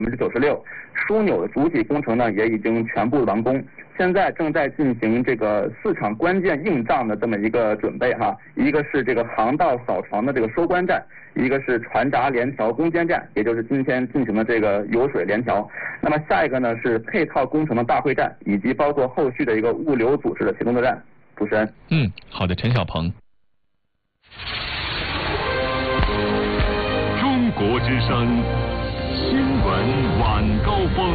96%，枢纽的主体工程呢也已经全部完工，现在正在进行这个4场关键硬仗的这么一个准备哈，一个是这个航道扫床的这个收官站，一个是船闸联桥攻坚战，也就是今天进行的这个油水联桥。那么下一个呢是配套工程的大会战，以及包括后续的一个物流组织的协同作战。主持人。 好的，陈小鹏。 中国之声新闻晚高峰。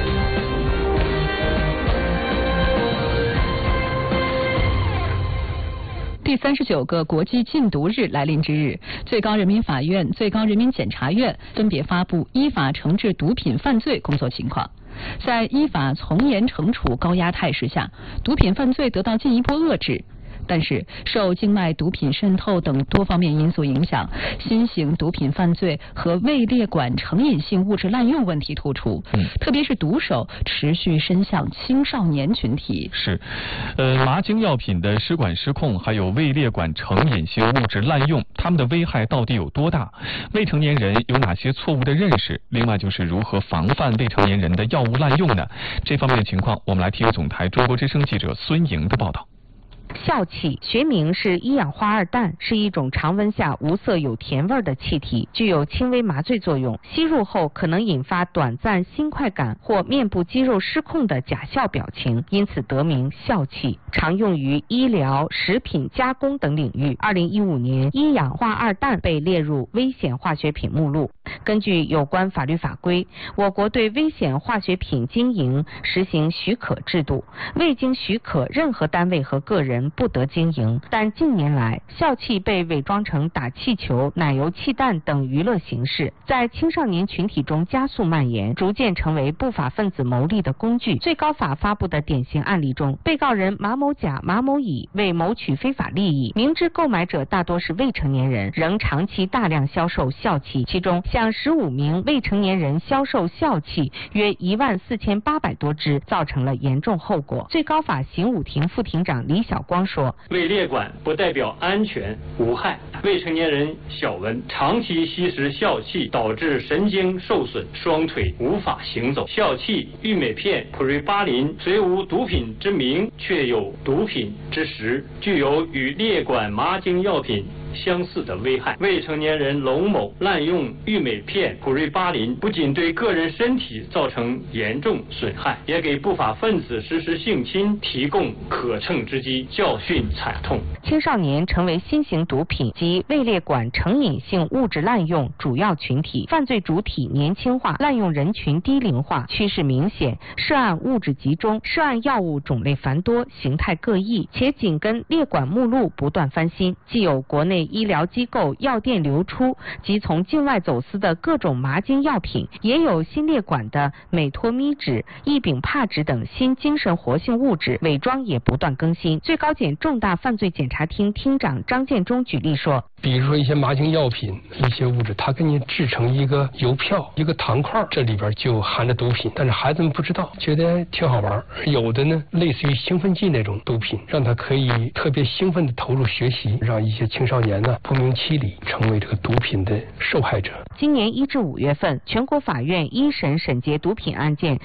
第39个国际禁毒日来临之日，最高人民法院、最高人民检察院分别发布依法惩治毒品犯罪工作情况。在依法从严惩处高压态势下，毒品犯罪得到进一步遏制。但是，受境外毒品渗透等多方面因素影响，新型毒品犯罪和未列管成瘾性物质滥用问题突出，特别是毒手持续伸向青少年群体。 是，麻精药品的失管失控，还有未列管成瘾性物质滥用，它们的危害到底有多大？未成年人有哪些错误的认识？另外就是如何防范未成年人的药物滥用呢？这方面的情况，我们来听总台中国之声记者孙莹的报道。 笑气学名是一氧化二氮，是一种常温下无色有甜味的气体，具有轻微麻醉作用，吸入后可能引发短暂心快感或面部肌肉失控的假笑表情，因此得名笑气，常用于医疗、食品加工等领域。2015年，一氧化二氮被列入危险化学品目录。根据有关法律法规，我国对危险化学品经营实行许可制度，未经许可，任何单位和个人不得经营。但近年来，笑气被伪装成打气球、奶油气弹等娱乐形式，在青少年群体中加速蔓延，逐渐成为不法分子牟利的工具。最高法发布的典型案例中，被告人马某甲、马某乙为谋取非法利益，明知购买者大多是未成年人，仍长期大量销售笑气，其中向15名未成年人销售笑气约14800多支，造成了严重后果。最高法刑五庭副庭长李晓光说， 未列管不代表安全无害，未成年人小文长期吸食笑气，导致神经受损，双腿无法行走。笑气、郁美片、普瑞巴林虽无毒品之名，却有毒品之实，具有与列管麻精药品相似的危害。未成年人龙某滥用郁美片、普瑞巴林，不仅对个人身体造成严重损害，也给不法分子实施性侵提供可乘之机，教训惨痛。 青少年成为新型毒品及未列管成瘾性物质滥用主要群体，犯罪主体年轻化，滥用人群低龄化，趋势明显，涉案物质集中，涉案药物种类繁多，形态各异，且紧跟列管目录不断翻新，既有国内医疗机构药店流出及从境外走私的各种麻精药品，也有新列管的美托咪酯、异丙帕酯等新精神活性物质，伪装也不断更新。最高检重大犯罪检察厅厅长张建忠举例说， 比如说一些麻精药品，一些物质它给你制成一个邮票、一个糖块，这里边就含着毒品，但是孩子们不知道，觉得挺好玩。有的呢类似于兴奋剂那种毒品，让他可以特别兴奋的投入学习，让一些青少年呢不明其里成为这个毒品的受害者。 今年1至5月份，全国法院一审审结毒品案件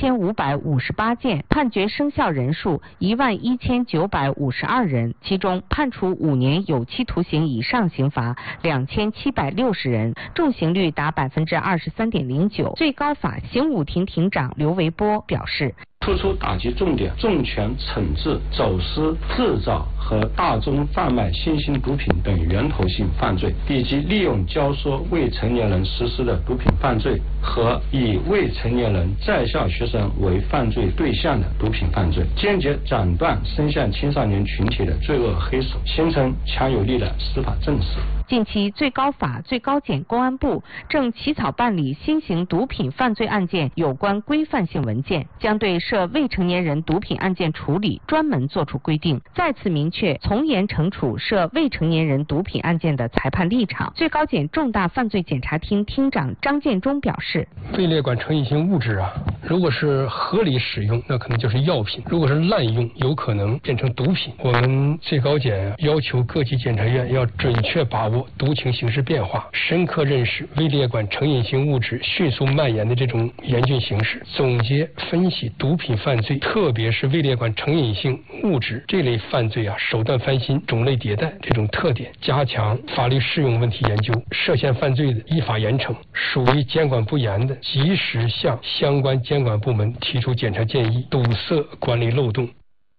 7558件，判决生效人数11952人，其中判处5年有期徒刑以上刑罚2760人，重刑率达23.09%。最高法刑五庭庭长刘维波表示， 突出打击重点，重拳惩治走私、制造和大宗贩卖新型毒品等源头性犯罪，以及利用教唆未成年人实施的毒品犯罪和以未成年人在校学生为犯罪对象的毒品犯罪，坚决斩断伸向青少年群体的罪恶黑手，形成强有力的司法正史。 近期，最高法、最高检、公安部正起草办理新型毒品犯罪案件有关规范性文件，将对涉未成年人毒品案件处理专门作出规定，再次明确从严惩处涉未成年人毒品案件的裁判立场。最高检重大犯罪检察厅厅长张建忠表示， 未列管成瘾性物质如果是合理使用，那可能就是药品；如果是滥用，有可能变成毒品。我们最高检要求各级检察院要准确把握毒情形势变化，深刻认识微列管成瘾性物质迅速蔓延的这种严峻形势，总结分析毒品犯罪，特别是微列管成瘾性物质这类犯罪手段翻新、种类迭代这种特点，加强法律适用问题研究，涉嫌犯罪的依法严惩，属于监管不严的，及时向相关监管部门提出检查建议，堵塞管理漏洞。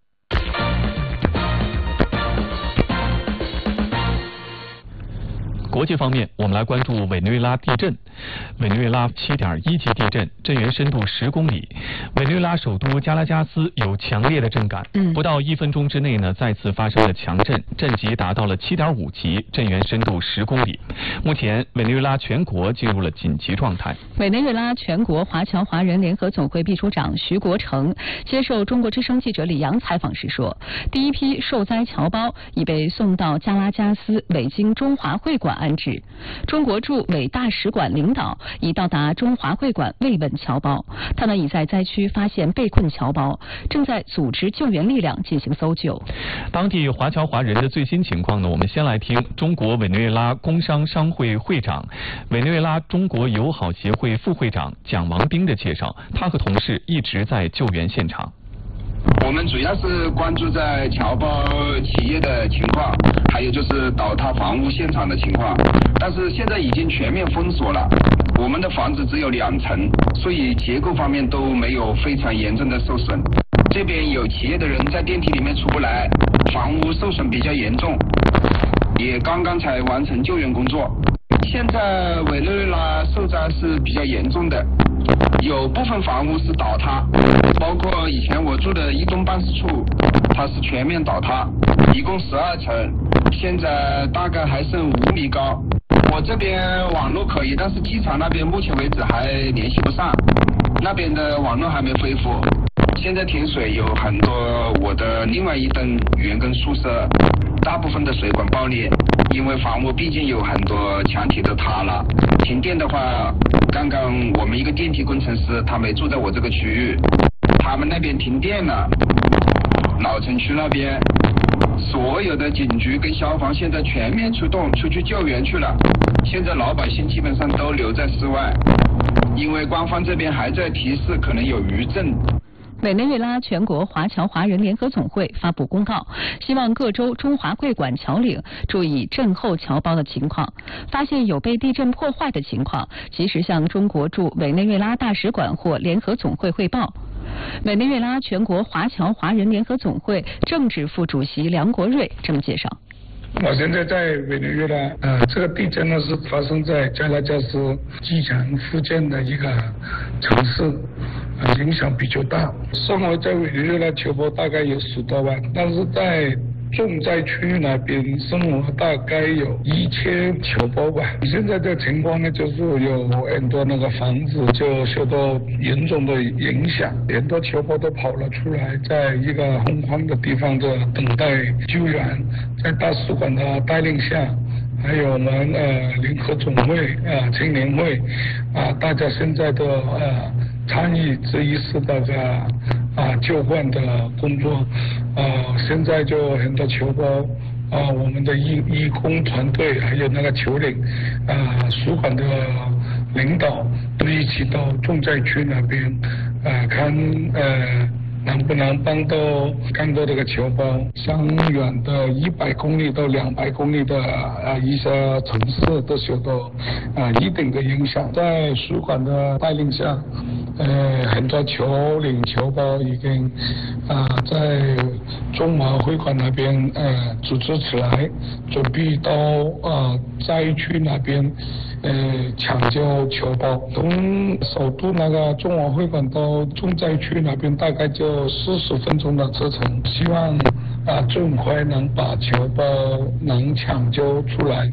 国际方面，我们来关注委内瑞拉地震。委内瑞拉7.1级地震，震源深度10公里。委内瑞拉首都加拉加斯有强烈的震感，不到1分钟之内呢，再次发生了强震，震级达到了7.5级，震源深度10公里。目前，委内瑞拉全国进入了紧急状态。 委内瑞拉全国华侨华人联合总会秘书长徐国成接受中国之声记者李阳采访时说，第一批受灾侨胞已被送到加拉加斯委经中华会馆安置。中国驻委大使馆领导已到达中华会馆慰问侨胞，他们已在灾区发现被困侨胞，正在组织救援力量进行搜救。 当地华侨华人的最新情况呢，我们先来听中国委内瑞拉工商商会会长、委内瑞拉中国友好协会副会长蒋王斌的介绍。他和同事一直在救援现场。 我们主要是关注在侨胞企业的情况，还有就是倒塌房屋现场的情况。但是现在已经全面封锁了，我们的房子只有2层，所以结构方面都没有非常严重的受损。这边有企业的人在电梯里面出不来，房屋受损比较严重，也刚刚才完成救援工作。现在委内瑞拉受灾是比较严重的，有部分房屋是倒塌，包括以前我住的一中办事处，它是全面倒塌，一共12层，现在大概还剩5米高。我这边网络可以，但是机场那边目前为止还联系不上，那边的网络还没恢复。现在停水有很多，我的另外一栋员工宿舍大部分的水管爆裂，因为房屋毕竟有很多墙体都塌了。停电的话，刚刚我们一个电梯工程师他没住在我这个区域，他们那边停电了，老城区那边所有的警局跟消防现在全面出动出去救援去了，现在老百姓基本上都留在室外，因为官方这边还在提示可能有余震。 委内瑞拉全国华侨华人联合总会发布公告，希望各州中华会馆侨领注意震后侨胞的情况，发现有被地震破坏的情况，及时向中国驻委内瑞拉大使馆或联合总会汇报。委内瑞拉全国华侨华人联合总会政治副主席梁国瑞这么介绍。 我现在在委内瑞拉，这个地震呢是发生在加拉加斯机场附近的一个城市，影响比较大。生活在委内瑞拉侨胞大概有10多万，但是在重灾区那边生活大概有1000侨胞吧。现在的情况呢，就是有很多那个房子就受到严重的影响，很多侨胞都跑了出来，在一个空旷的地方的等待救援。在大使馆的带领下，还有我们联合总会青年会大家现在都参与这一次的救援的工作。现在就很多侨胞我们的义工团队还有那个侨领使馆的领导都一起到重灾区那边看能不能帮到更多这个侨胞，相远的100公里到200公里的一些城市都受到一定的影响。在使馆的带领下，很多侨领侨胞已经在中华会馆那边组织起来，准备到灾区那边抢救侨胞。从首都那个中华会馆到重灾区那边大概就40分钟的车程，希望尽快能把侨胞能抢救出来。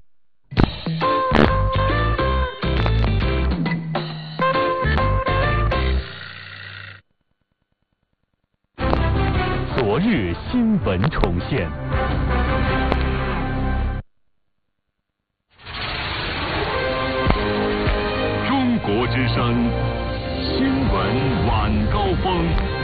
昨日新闻重现。中国之声， 新闻晚高峰。